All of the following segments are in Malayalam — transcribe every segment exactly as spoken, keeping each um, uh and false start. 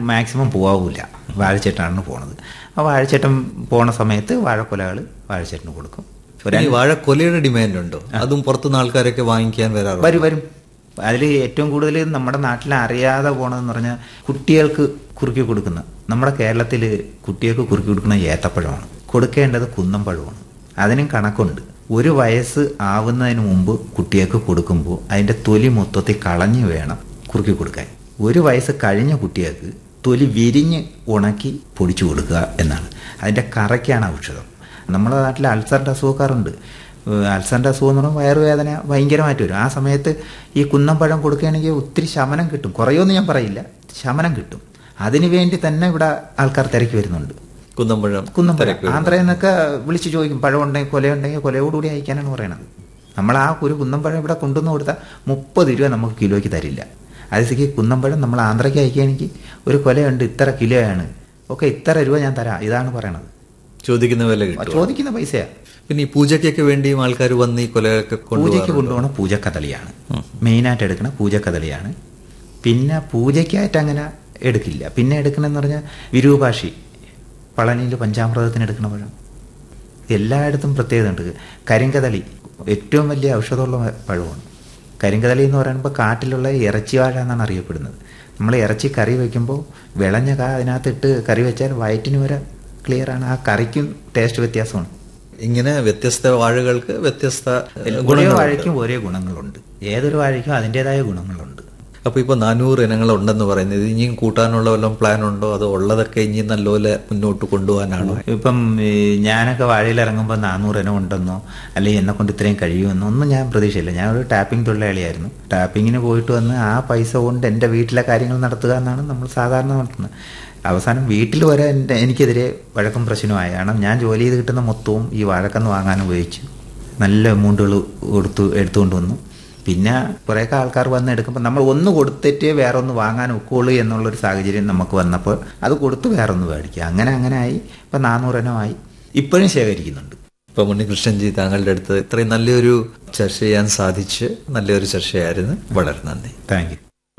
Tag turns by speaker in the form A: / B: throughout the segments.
A: മാക്സിമം പോവില്ല, വാഴച്ചേട്ടനാണ് പോണത്. ആ വാഴച്ചേട്ടൻ പോണ സമയത്ത് വാഴക്കൊലകൾ വാഴച്ചേട്ടന് കൊടുക്കും.
B: വാഴക്കൊലയുടെ ഡിമാൻഡ് ഉണ്ടോ? അതും പുറത്തുനിന്ന് ആൾക്കാരൊക്കെ വാങ്ങിക്കാൻ വരാറുണ്ട്?
A: വരും വരും. അതിൽ ഏറ്റവും കൂടുതൽ നമ്മുടെ നാട്ടിൽ അറിയാതെ പോണതെന്ന് പറഞ്ഞാൽ കുട്ടികൾക്ക് കുറുക്കി കൊടുക്കുന്ന, നമ്മുടെ കേരളത്തിൽ കുട്ടികൾക്ക് കുറുക്കി കൊടുക്കുന്ന ഏത്തപ്പഴമാണ്. കൊടുക്കേണ്ടത് കുന്നമ്പഴമാണ്. അതിനും കണക്കുണ്ട്. ഒരു വയസ്സ് ആവുന്നതിന് മുമ്പ് കുട്ടികൾക്ക് കൊടുക്കുമ്പോൾ അതിൻ്റെ തൊലി മൊത്തത്തിൽ കളഞ്ഞ് വേണം കുറുക്കി കൊടുക്കാൻ. ഒരു വയസ്സ് കഴിഞ്ഞ കുട്ടികൾക്ക് തൊലി വിരിഞ്ഞ് ഉണക്കി പൊടിച്ചു കൊടുക്കുക എന്നാണ്. അതിൻ്റെ കറയ്ക്കാണ് ഔഷധം. നമ്മുടെ നാട്ടിൽ അൾസറിൻ്റെ അസുഖക്കാരുണ്ട്. അൾസറിൻ്റെ അസുഖം എന്ന് പറഞ്ഞാൽ വയറുവേദന ഭയങ്കരമായിട്ട് വരും. ആ സമയത്ത് ഈ കുന്നമ്പഴം കൊടുക്കുകയാണെങ്കിൽ ഒത്തിരി ശമനം കിട്ടും. കുറയുമെന്ന് ഞാൻ പറയില്ല, ശമനം കിട്ടും. അതിനു വേണ്ടി തന്നെ ഇവിടെ ആൾക്കാർ തിരക്കി വരുന്നുണ്ട്.
B: കുന്നമ്പഴം
A: കുന്നമ്പഴം ആന്ധ്രയിൽ നിന്നൊക്കെ വിളിച്ച് ചോദിക്കും, പഴം ഉണ്ടെങ്കിൽ കൊലയുണ്ടെങ്കിൽ കൊലയോടുകൂടി അയക്കാനാണ് പറയണത്. നമ്മൾ ആ ഒരു കുന്നമ്പഴം ഇവിടെ കൊണ്ടുവന്ന് കൊടുത്താൽ മുപ്പത് രൂപ നമുക്ക് കിലോയ്ക്ക് തരില്ല. അതേക്ക് കുന്നമ്പഴം നമ്മൾ ആന്ധ്രയ്ക്ക് അയക്കുകയാണെങ്കിൽ ഒരു കൊലയുണ്ട് ഇത്ര കിലോയാണ്, ഓക്കെ ഇത്ര രൂപ ഞാൻ തരാം, ഇതാണ് പറയണത്.
B: ചോദിക്കുന്ന വില
A: ചോദിക്കുന്ന പൈസയാ.
B: പിന്നെ ഈ പൂജയ്ക്കൊക്കെ വേണ്ടിയും ആൾക്കാർ വന്ന് ഈ കൊലയൊക്കെ
A: പൂജയ്ക്ക് കൊണ്ടുപോകണ പൂജക്കദളിയാണ് മെയിനായിട്ട് എടുക്കണ, പൂജക്കദളിയാണ്. പിന്നെ പൂജയ്ക്കായിട്ട് അങ്ങനെ എടുക്കില്ല. പിന്നെ എടുക്കണമെന്ന് പറഞ്ഞാൽ വിരൂപാക്ഷി, പളനിയിൽ പഞ്ചാമൃതത്തിന് എടുക്കണ പഴം. എല്ലായിടത്തും പ്രത്യേകത ഉണ്ട്. കരിങ്കദളി ഏറ്റവും വലിയ ഔഷധമുള്ള പഴമാണ്. കരിങ്കദളി എന്ന് പറയുമ്പോൾ കാട്ടിലുള്ള ഇറച്ചി വാഴ എന്നാണ് അറിയപ്പെടുന്നത്. നമ്മൾ ഇറച്ചി കറി വയ്ക്കുമ്പോൾ വിളഞ്ഞ കാ അതിനകത്തിട്ട് കറി വെച്ചാൽ വയറ്റിന് വരെ ക്ലിയറാണ്. ആ കറിക്കും ടേസ്റ്റ് വ്യത്യാസമാണ്.
B: ഇങ്ങനെ വ്യത്യസ്ത വാഴകൾക്ക് വ്യത്യസ്ത
A: ഓരോ വാഴയ്ക്കും ഓരോ ഗുണങ്ങളുണ്ട്. ഏതൊരു വാഴയ്ക്കും അതിൻ്റെതായ ഗുണങ്ങളുണ്ട്.
B: അപ്പൊ ഇപ്പൊ നാനൂറ് ഇനങ്ങളുണ്ടെന്ന് പറയുന്നത് ഇനിയും കൂട്ടാനുള്ള വല്ലതും പ്ലാൻ ഉണ്ടോ? അതോ ഉള്ളതൊക്കെ ഇനി നല്ലപോലെ മുന്നോട്ട് കൊണ്ടുപോകാനാണോ?
A: ഇപ്പം ഞാനൊക്കെ വാഴയിൽ ഇറങ്ങുമ്പോൾ നാനൂറ് ഇനം ഉണ്ടെന്നോ അല്ലെങ്കിൽ എന്നെ കൊണ്ട് ഇത്രയും കഴിയുമെന്നോ ഒന്നും ഞാൻ പ്രതീക്ഷയില്ല. ഞാനൊരു ടാപ്പിംഗ് തൊഴിലാളിയായിരുന്നു. ടാപ്പിങ്ങിന് പോയിട്ട് വന്ന് ആ പൈസ കൊണ്ട് എൻ്റെ വീട്ടിലെ കാര്യങ്ങൾ നടത്തുക എന്നാണ് നമ്മൾ സാധാരണ നടത്തുന്നത്. അവസാനം വീട്ടിൽ വരെ എൻ്റെ എനിക്കെതിരെ വഴക്കും പ്രശ്നമായി. കാരണം ഞാൻ ജോലി ചെയ്ത് കിട്ടുന്ന മൊത്തവും ഈ വാഴക്കന്ന് വാങ്ങാൻ ഉപയോഗിച്ചു. നല്ല എമൗണ്ടുകൾ കൊടുത്തു എടുത്തുകൊണ്ട് വന്നു. പിന്നെ കുറേയൊക്കെ ആൾക്കാർ വന്ന് എടുക്കുമ്പോൾ നമ്മൾ ഒന്ന് കൊടുത്തിട്ട് വേറെ ഒന്ന് വാങ്ങാൻ ഒക്കുള്ളൂ എന്നുള്ളൊരു സാഹചര്യം നമുക്ക് വന്നപ്പോൾ അത് കൊടുത്ത് വേറെ ഒന്ന് മേടിക്കുക. അങ്ങനെ അങ്ങനെ ആയി. ഇപ്പം നാനൂറെണ്ണമായി. ഇപ്പോഴും ശേഖരിക്കുന്നുണ്ട്.
B: ഇപ്പൊ ഉണ്ണികൃഷ്ണൻജി, താങ്കളുടെ അടുത്ത് ഇത്രയും നല്ലൊരു ചർച്ച ചെയ്യാൻ സാധിച്ച് നല്ലൊരു ചർച്ചയായിരുന്നു. വളരെ നന്ദി.
A: Thank you.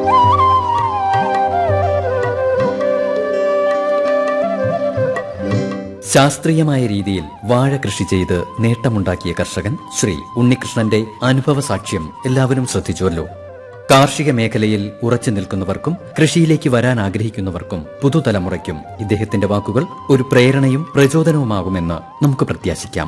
C: ശാസ്ത്രീയമായ രീതിയിൽ വാഴ കൃഷി ചെയ്ത് നേട്ടമുണ്ടാക്കിയ കർഷകൻ ശ്രീ ഉണ്ണികൃഷ്ണന്റെ അനുഭവ സാക്ഷ്യം എല്ലാവരും ശ്രദ്ധിച്ചുവല്ലോ. കാർഷിക മേഖലയിൽ ഉറച്ചു നിൽക്കുന്നവർക്കും കൃഷിയിലേക്ക് വരാൻ ആഗ്രഹിക്കുന്നവർക്കും പുതുതലമുറയ്ക്കും ഇദ്ദേഹത്തിന്റെ വാക്കുകൾ ഒരു പ്രേരണയും പ്രചോദനവുമാകുമെന്ന് നമുക്ക് പ്രത്യാശിക്കാം.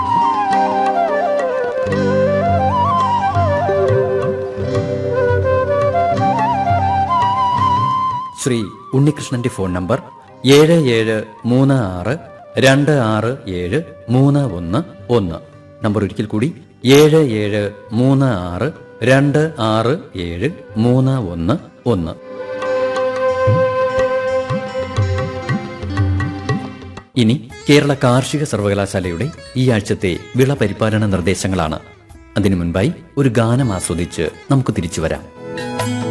C: ശ്രീ ഉണ്ണികൃഷ്ണന്റെ ഫോൺ നമ്പർ ഏഴ് ഏഴ് മൂന്ന് ആറ് രണ്ട് ആറ് ഏഴ് മൂന്ന് ഒന്ന് ഒന്ന്. നമ്പർ ഒരിക്കൽ കൂടി ഏഴ് ഏഴ് മൂന്ന് ആറ് രണ്ട് ആറ് ഏഴ് മൂന്ന് ഒന്ന് ഒന്ന്. ഇനി കേരള കാർഷിക സർവകലാശാലയുടെ ഈ ആഴ്ചത്തെ വിള പരിപാലന നിർദ്ദേശങ്ങളാണ്. അതിനു മുൻപായി ഒരു ഗാനം ആസ്വദിച്ച് നമുക്ക് തിരിച്ചു വരാം.